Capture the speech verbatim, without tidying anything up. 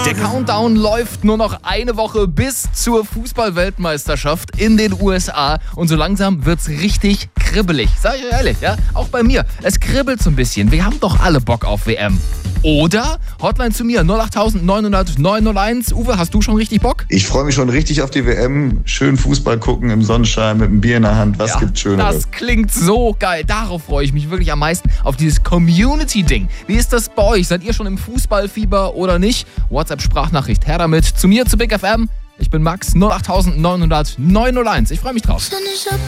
Der Countdown läuft, nur noch eine Woche bis zur Fußball-Weltmeisterschaft in den U S A. Und so langsam wird's richtig kribbelig. Sag ich ehrlich, ja? Auch bei mir. Es kribbelt so ein bisschen. Wir haben doch alle Bock auf W M. Oder? Hotline zu mir, null acht neun null null neun null eins. Uwe, hast du schon richtig Bock? Ich freue mich schon richtig auf die W M. Schön Fußball gucken im Sonnenschein mit einem Bier in der Hand. Was Ja, gibt's Schöneres? Das klingt so geil. Darauf freue ich mich wirklich am meisten, auf dieses Community-Ding. Wie ist das bei euch? Seid ihr schon im Fußballfieber oder nicht? WhatsApp-Sprachnachricht, her damit. Zu mir, zu Big F M. Ich bin Max, null acht neun null null neun null eins. Ich freue mich drauf.